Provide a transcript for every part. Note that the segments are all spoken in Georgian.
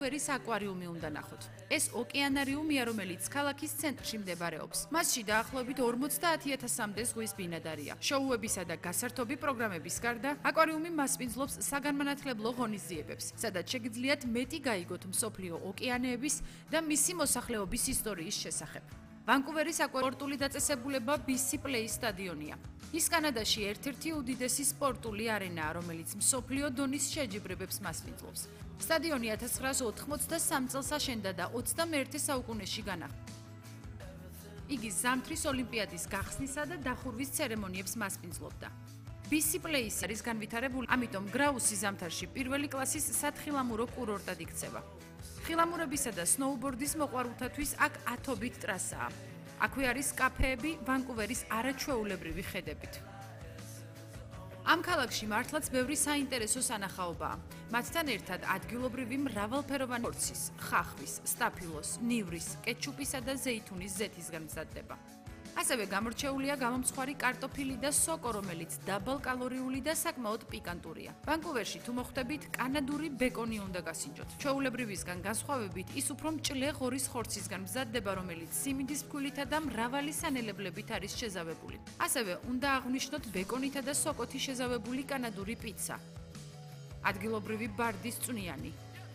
ვერის აკვარიუმი უნდა ნახოთ. ეს ოკეანარიუმია, რომელიც ქალაქის ცენტრში მდებარეობს. მასში დაახლოებით 50,000-მდე ზღვის ბინადარია. შოუებისა და გასართობი პროგრამების გარდა, აკვარიუმი მასპინძლობს საგანმანათლებლო ღონისძიებებს, სადაც შეგიძლიათ მეტი გაიგოთ მსოფლიო ოკეანეების და მისი მოსახლეობის ისტორიის შესახებ. ვანკუვერის აკვაპორტული დაწესებულება BC Place სტადიონია. ის კანადაში ერთ-ერთი უდიდესი სპორტული არენაა, რომელიც მსოფლიო დონის შეჯიბრებებს მასპინძლობს. სტადიონი 1983 წელს აშენდა და 21 საუკუნეში განახლდა. იგი ზამთრის ოლიმპიადის გახსნისა და დახურვის ცერემონიებს მასპინძლობდა. BC Place არის განვითარებული, ამიტომ გრაუსი ზამთარში პირველი კლასის სათხილამურო კურორტად იქცევა. ხილამურებისა და სნოუბორდის მოყვარულთათვის აქ ათობით ტრასაა. აქვე არის კაფეები ვანკუვერის არაჩვეულებრივი ხედებით. ამ ქალაქში მართლაც ბევრი საინტერესო სანახაობაა. მათთან ერთად ადგილობრივი მრავალფეროვანი ხორცის, ხახვის, სტაფილოს, ნივრის, კეჩუპისა და ზეითუნის ზეთისგან მზადდება. ასევე გამორჩეულია გამომცხვარი კარტოფილი და სოკო, რომელიც დაბალკალორიული და საკმაოდ პიკანტურია. ვანკუვერში თუ მოხვდებით, კანადური ბეკონი უნდა გასინჯოთ. ჩვეულებრივისგან განსხვავებით, ის უფრო მჭლე ღორის ხორცისგან მზადდება, რომელიც სიმინდის ფქვილითა და მრავალი სანელებლებით არის შეზავებული. ასევე უნდა აღვნიშნოთ ბეკონითა და სოკოთი შეზავებული კანადური პიცა. ადგილობრივი ბარდის წვნიანი.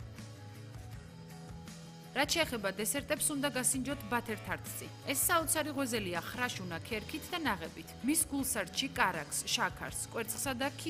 რაც შეეხება დესერტებს, უნდა გასინჯოთ ბათერ თარტსი. ეს საოცარი ღვეზელია ხრაშუნა ქერქით და ნაღებით. მის გულსარჩი კარაქს, შაქარს, კვერცხსა და